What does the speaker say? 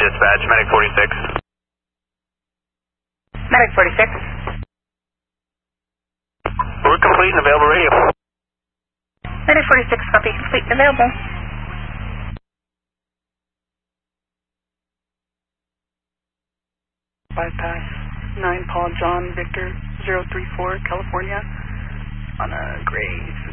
dispatch, Medic 46. Medic 46. We're complete and available radio. Medic 46, copy, complete and available. Bypass 9 Paul John Victor 034 California on a gray